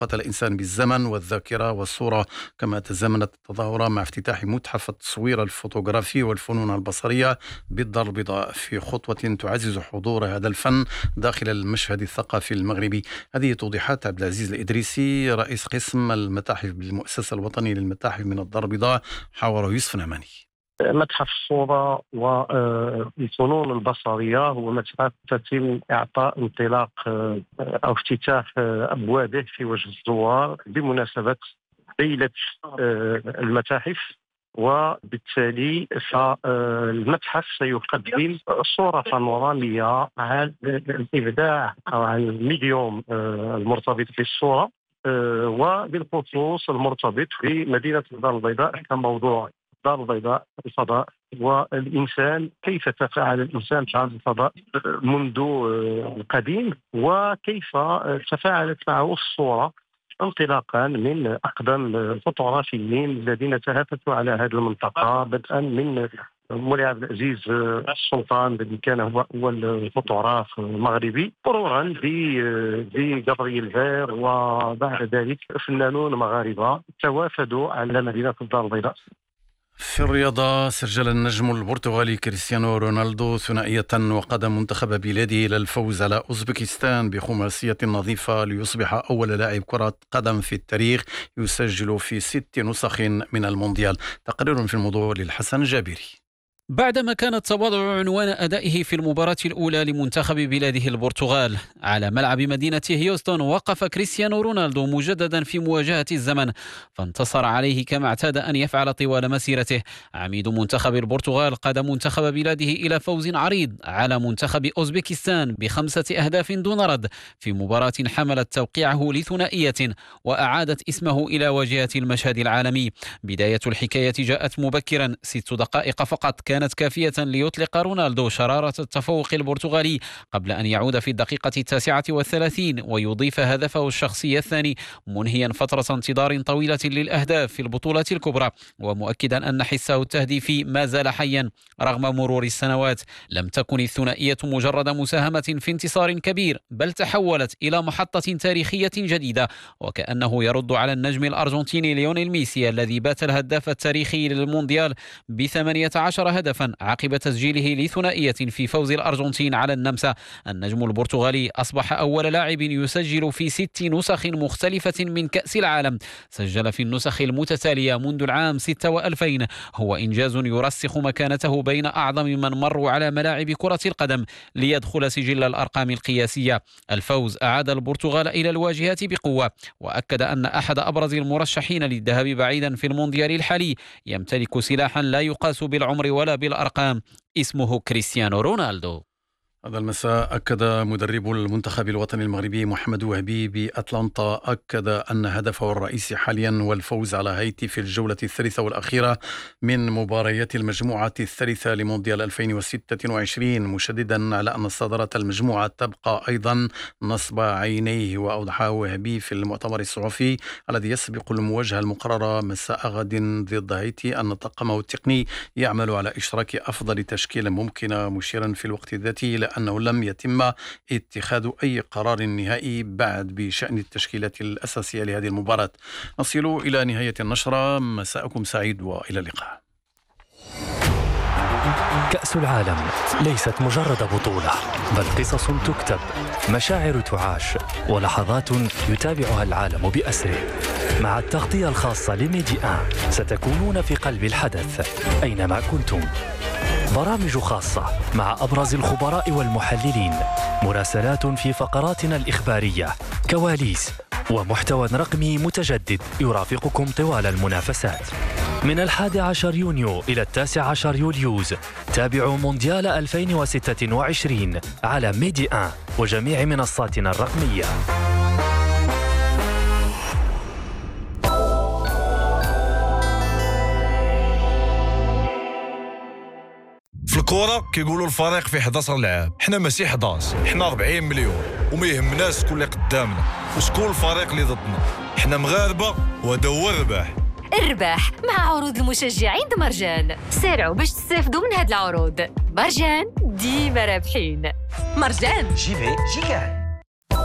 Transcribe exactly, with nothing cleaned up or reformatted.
قتل الإنسان بالزمن والذاكرة والصورة، كما تزامنت التظاهرة مع افتتاح متحف التصوير الفوتوغرافي والفنون البصرية بالدار البيضاء في خطوة تعزز حضور هذا الفن داخل المشهد الثقافي المغربي. هذه توضيحات عبد العزيز الإدريسي رئيس قسم المتاحف بالمؤسسة الوطنية للمتاحف من الدار البيضاء، حاور يوسف نعماني. متحف الصورة والفنون البصرية هو متحف يتم إعطاء انطلاق أو افتتاح أبوابه في وجه الزوار بمناسبة ليلة المتاحف، وبالتالي فالمتحف سيقدم صورة بانورامية عن الإبداع أو عن الميديوم المرتبط بالصورة، وبالخصوص المرتبط بمدينة الدار البيضاء كموضوع الدار البيضاء، الفضاء والإنسان، كيف تفاعل الإنسان مع الفضاء منذ القديم وكيف تفاعلت معه الصورة انطلاقا من أقدم الفوتوغرافيين الذين تهافتوا على هذه المنطقة، بدءا من مولاي عبد العزيز السلطان الذي كان هو أول فوتوغراف مغربي، مرورا بجابرييل فير، وبعد ذلك فنانون مغاربة توافدوا على مدينة الدار البيضاء. في الرياضة، سجل النجم البرتغالي كريستيانو رونالدو ثنائية وقاد منتخب بلاده إلى الفوز على أوزبكستان بخماسية نظيفة ليصبح أول لاعب كرة قدم في التاريخ يسجل في ست نسخ من المونديال. تقرير في الموضوع للحسن جابري. بعدما كانت تواضع عنوان أدائه في المباراة الأولى لمنتخب بلاده البرتغال على ملعب مدينة هيوستن، وقف كريستيانو رونالدو مجددا في مواجهة الزمن، فانتصر عليه كما اعتاد أن يفعل طوال مسيرته. عميد منتخب البرتغال قاد منتخب بلاده إلى فوز عريض على منتخب أوزبكستان بخمسة أهداف دون رد في مباراة حملت توقيعه لثنائية وأعادت اسمه إلى واجهة المشهد العالمي. بداية الحكاية جاءت مبكرا، ست دقائق فقط كانت كافية ليطلق رونالدو شرارة التفوق البرتغالي قبل أن يعود في الدقيقة التاسعة والثلاثين ويضيف هدفه الشخصي الثاني، منهيا فترة انتظار طويلة للأهداف في البطولة الكبرى، ومؤكدا أن حسه التهديفي ما زال حيا رغم مرور السنوات. لم تكن الثنائية مجرد مساهمة في انتصار كبير، بل تحولت إلى محطة تاريخية جديدة، وكأنه يرد على النجم الأرجنتيني ليونيل ميسي الذي بات الهداف التاريخي للمونديال بثمانية عشر هدفا عقب تسجيله لثنائية في فوز الأرجنتين على النمسا. النجم البرتغالي أصبح أول لاعب يسجل في ست نسخ مختلفة من كأس العالم، سجل في النسخ المتتالية منذ العام ستة وألفين. هو إنجاز يرسخ مكانته بين أعظم من مروا على ملاعب كرة القدم ليدخل سجل الأرقام القياسية. الفوز أعاد البرتغال إلى الواجهة بقوة، وأكد أن أحد أبرز المرشحين للذهاب بعيدا في المونديال الحالي يمتلك سلاحا لا يقاس بالعمر ولا بالأرقام، اسمه كريستيانو رونالدو. هذا المساء أكد مدرب المنتخب الوطني المغربي محمد وهبي بأتلانتا أكد أن هدفه الرئيسي حاليا هو الفوز على هايتي في الجولة الثالثة والأخيرة من مباريات المجموعة الثالثة لمونديال ألفين وستة وعشرين، مشددا على أن صدارة المجموعة تبقى أيضا نصب عينيه. وأوضح وهبي في المؤتمر الصحفي الذي يسبق المواجهة المقررة مساء غد ضد هايتي أن طاقمه التقني يعمل على إشراك أفضل تشكيلة ممكنة، مشيرا في الوقت ذاته أنه لم يتم اتخاذ أي قرار نهائي بعد بشأن التشكيلات الأساسية لهذه المباراة. نصل إلى نهاية النشرة، مساءكم سعيد وإلى اللقاء. كأس العالم ليست مجرد بطولة، بل قصص تكتب، مشاعر تعاش، ولحظات يتابعها العالم بأسره. مع التغطية الخاصة لميدي آن ستكونون في قلب الحدث أينما كنتم. برامج خاصة مع أبرز الخبراء والمحللين، مراسلات في فقراتنا الإخبارية، كواليس، ومحتوى رقمي متجدد يرافقكم طوال المنافسات. من الحادي عشر يونيو إلى التاسع عشر يوليوز تابعوا مونديال ألفين وستة وعشرين على ميدي آن وجميع منصاتنا الرقمية. في الكورة كيقولوا الفريق فيه إحدى عشر لاعب، حنا ماشي إحدى عشر، حنا أربعين مليون، وما يهمناش شكون اللي قدامنا وشكون الفريق اللي ضدنا، حنا مغاربة وهذا هو الرباح. الرباح مع عروض المشجعين د مرجان. سارعوا باش تستافدوا من هاد العروض. مرجان ديما رابحين. مرجان جي في جي كان.